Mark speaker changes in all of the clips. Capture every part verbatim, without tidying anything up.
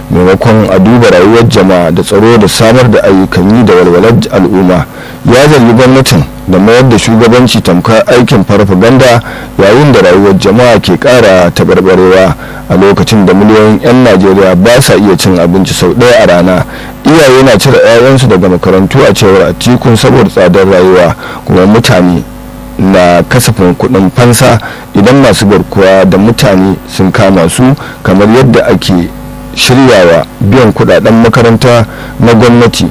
Speaker 1: maimakon a duba rayuwar jama'a da tsaro da samar da ayyukan yi da walwalar al'umma. Ya zargi gwamnatin da mayar da shugabanci tamkar aikin farfaganda yayin da rayuwar jama'a ke kara tabarbarewa a lokacin da miliyoyin 'yan najeriya ba sa iya cin abinci sau ɗaya a rana. Iyaye na cire 'ya'yansu daga makarantu a cewar Atikun saboda tsadar rayuwa, kuma mutane na kasafin kuɗin fansa idan masu garkuwa da mutane sun kama su, kamar yadda ake shiryawa biyan kudaden makaranta na gwamnati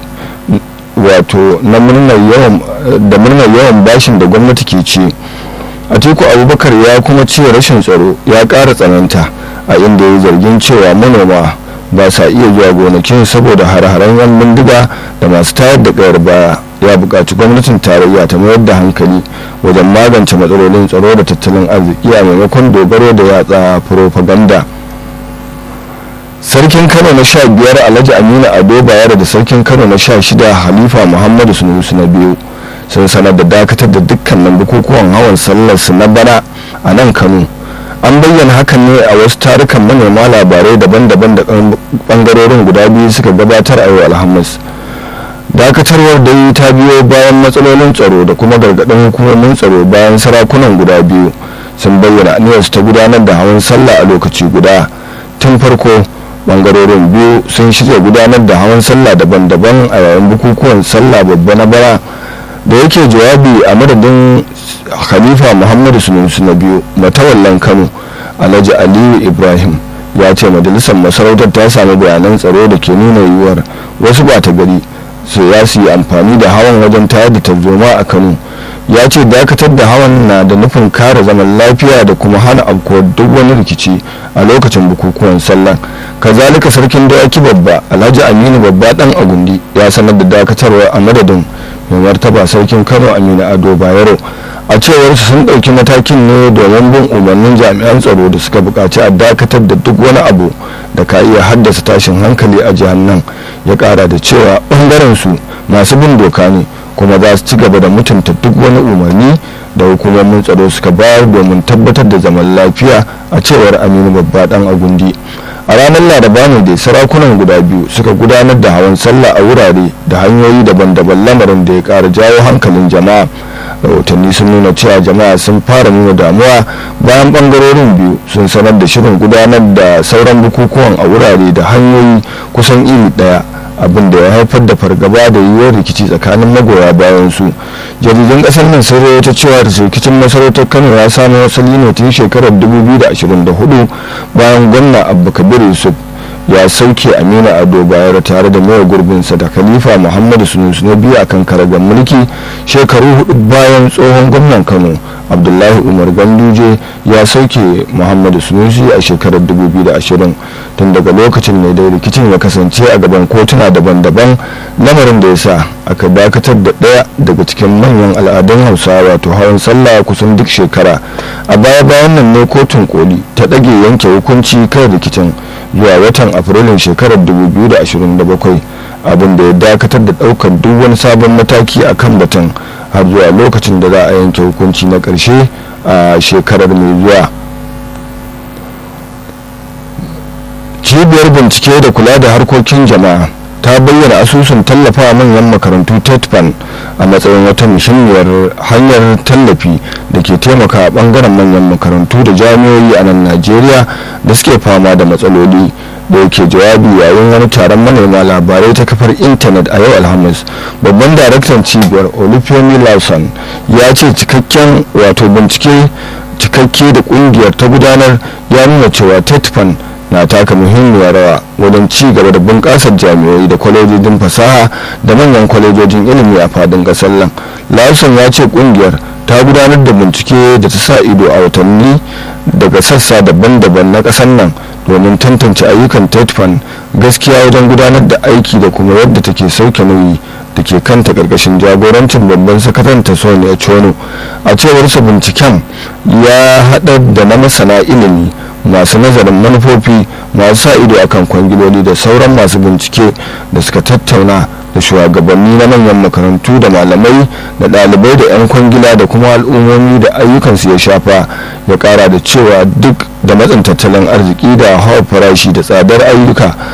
Speaker 1: wato na murnar yawan da murnar yawan bashin da gwamnati ke ci. Atiku Abubakar ya kuma ce rashin tsaro ya ƙara tsananta, a inda ya zargin cewa manoma ba sa iya zuwa gonakin saboda har-haren yan bindiga da masu tayar da ƙayar baya. Ya buƙaci gwamnatin tarayya ta mayar da hankali wajen magance matsalolin tsaro da tattalin arziki a maimakon dogaro da yatsa propaganda. Sarkin Kano na sha biyar Alhaji Aminu Ado Bayero da Sarkin Kano na sha shida Halifa Muhammadu Sunusi na biyu sun sanar da dakatar da dukkanin bukukuwan hawan sallar su na bana a nan Kano. An bayyana hakan ne a wasu tarukan manema labarai daban-daban da bangarorin guda biyu suka gabatar a yau Alhamis. Dakatarwar dai ta biyo bayan matsalolin tsaro da kuma gargaɗin hukumomin tsaro bayan sarakunan guda biyu sun bayyana aniyarsu ta gudanar da hawan sallah a lokaci guda. Tun farko bangarorin biyu sun shirya gudanar da hawan sallah daban-daban a yayin bukukuwan sallah babba na bara. Da yake jawabi a madadin Khalifa Muhammadu Sunusi na biyu, matawallan Kano Alhaji Aliyu Ibrahim ya ce majalisar masarautar ta sami bayanan tsaro da ke nuna yiwuwar wasu bata gari su ya su yi amfani da hawan wajen tayar da tarzoma a Kano. Ya ce dakatar da hawan na da nufin kare zaman lafiya da kuma hana afkuwar duk wani rikici a lokacin bukukuwan sallah. Kazalika sarkin dawaki babba Alhaji Aminu Babba dan Agundi ya sanar da dakatarwa a madadin mai martaba sarkin Kano Aminu Ado Bayero. A cewar su sun ɗauki matakin ne domin bin umarnin jami'an tsaro da suka buƙaci a dakatar da duk wani abu da ka iya haddasa tashin hankali a jihar nan. Ya ƙara da cewa ɓangaren su masu bin doka ne kuma za su ci gaba da mutunta duk wani umarni da hukumomin tsaro suka bayar domin tabbatar da zaman lafiya, a cewar Aminu Babba dan Agundi. A ranar Laraba ne da sarakunan guda biyu suka gudanar da hawan sallah a wurare da hanyoyi daban-daban, lamarin da ya ƙara jawo hankalin jama'a. Rahotanni sun nuna cewa jama'a sun fara nuna damuwa bayan bangarorin biyu sun sanar da shirin gudanar da sauran bukukuwan a wurare da hanyoyi kusan iri ɗaya, abin da ya haifar da fargaba da yiwuwar rikici tsakanin magoya bayan su. Jaridun kasar nan sun rawaita cewa rikicin masarautar Kano ya samo asali ne tun shekarar dubu biyu da ashirin da hudu bayan gwamna Abba Kabir Yusuf ya sauke Aminu Ado Bayero tare da mai gurbinsa da Khalifa Muhammadu Sunusi na biyu akan karagar mulki shekaru hudu bayan tsohon gwamnan Kano Abdullahi Umar Ganduje ya sauke Muhammadu Sunusi a shekarar dubu biyu da ashirin. Tun daga lokacin ne da rikicin ya kasance a gaban kotuna daban-daban, lamarin da ya sa aka dakatar da ɗaya daga cikin manyan al'adun Hausawa wato hawan sallah kusan duk shekara. A baya-bayan nan ne kotun koli ta ɗage yanke hukunci kan rikicin zuwa watan Afrilun shekarar dubu biyu da ashirin da bakwai, abin da ya dakatar da ɗaukar duk wani sabon mataki a kan batun har zuwa lokacin da za a yanke hukunci na ƙarshe a shekarar mai zuwa. Cibiyar bincike da kula da harkokin jama'a ta bayyana asusun tallafa manyan makarantu tetfan a matsayin wata muhimmiyar hanyar tallafi da ke taimaka a bangaren manyan makarantu da jami'o'i a nan Najeriya da suke fama da matsaloli. Da yake jawabi yayin wani taron manema labarai ta kafar intanet a yau Alhamis, babban daraktan cibiyar Olufemi Lawson ya ce cikakken wato bincike cikakke da kungiyar ta gudanar ya nuna cewa tetfan na taka muhimmiyar rawa wajen ci gaba da bunƙasar jami'o'i da kwalejojin fasaha da manyan kwalejojin ilimi a fadin ƙasar nan. Lawson ya ce kungiyar ta gudanar da bincike da ta sa ido a watanni daga sassa daban-daban na ƙasar nan domin tantance ayyukan tetfan gaskiya wajen gudanar da aiki da kuma yadda take sauke nauyi da ke kanta karkashin jagorancin babban sakataren ta Sonia Chono. A cewarsa binciken ya haɗa da na masana ilimi, masu nazarin manufofi, masu sa ido akan kwangiloli da sauran masu bincike da suka tattauna da shugabanni na manyan makarantu da malamai da ɗalibai da 'yan kwangila da kuma al'ummomi da ayyukansu ya shafa. Ya ƙara da cewa duk da matsin tattalin arziki da hawa farashi da tsadar ayyuka